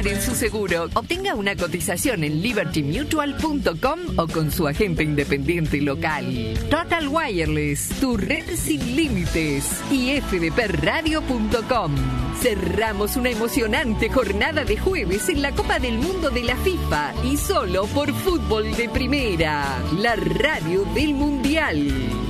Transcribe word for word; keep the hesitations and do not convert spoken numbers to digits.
en su seguro. Obtenga una cotización en liberty mutual punto com o con su agente independiente local. Total Wireless, tu red sin límites. Y f d p radio punto com. Cerramos una emocionante jornada de jueves en la Copa del Mundo de la FIFA y solo por Fútbol de Primera, la radio del Mundial.